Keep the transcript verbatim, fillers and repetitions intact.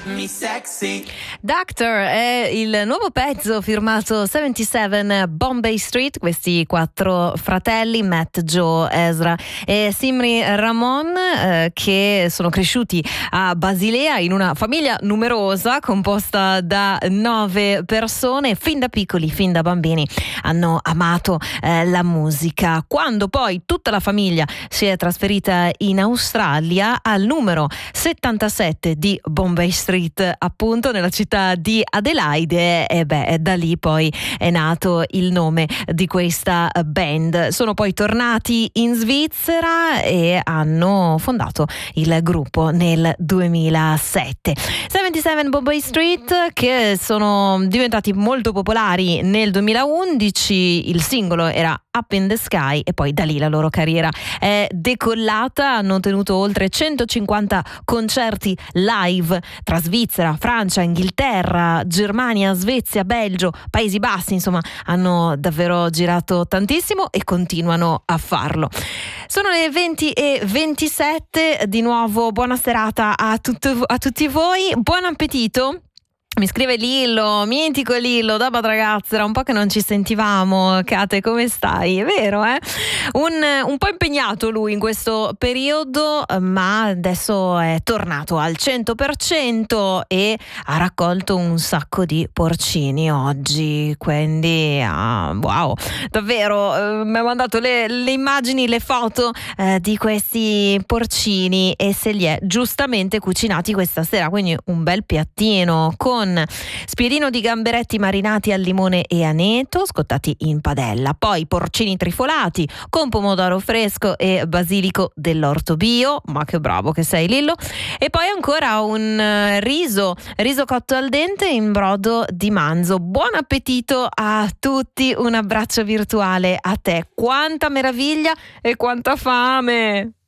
Doctor è il nuovo pezzo firmato settantasette Bombay Street, questi quattro fratelli, Matt, Joe, Ezra e Simri Ramon, eh, che sono cresciuti a Basilea in una famiglia numerosa composta da nove persone. Fin da piccoli, fin da bambini hanno amato eh, la musica. Quando poi tutta la famiglia si è trasferita in Australia, al numero settantasette di Bombay Street, appunto nella città di Adelaide, e beh, da lì poi è nato il nome di questa band. Sono poi tornati in Svizzera e hanno fondato il gruppo nel duemilasette. settantasette Bombay Street, che sono diventati molto popolari nel duemilaundici. Il singolo era Up in the Sky e poi da lì la loro carriera è decollata. Hanno tenuto oltre centocinquanta concerti live tra Svizzera, Francia, Inghilterra, Germania, Svezia, Belgio, Paesi Bassi. Insomma, hanno davvero girato tantissimo e continuano a farlo. Sono le venti e ventisette. Di nuovo buona serata a, tutto, a tutti voi, buon appetito. Mi scrive Lillo, mitico Lillo, da Bad Ragazza, era un po' che non ci sentivamo. Kate, come stai? È vero, eh? Un, un po' impegnato lui in questo periodo, ma adesso è tornato al cento per cento e ha raccolto un sacco di porcini oggi, quindi ah, wow, davvero, eh, mi ha mandato le, le immagini, le foto eh, di questi porcini e se li è giustamente cucinati questa sera, quindi un bel piattino con spiedino di gamberetti marinati al limone e aneto scottati in padella, poi porcini trifolati con pomodoro fresco e basilico dell'orto bio, ma che bravo che sei Lillo, e poi ancora un riso riso cotto al dente in brodo di manzo. Buon appetito a tutti, un abbraccio virtuale a te, quanta meraviglia e quanta fame.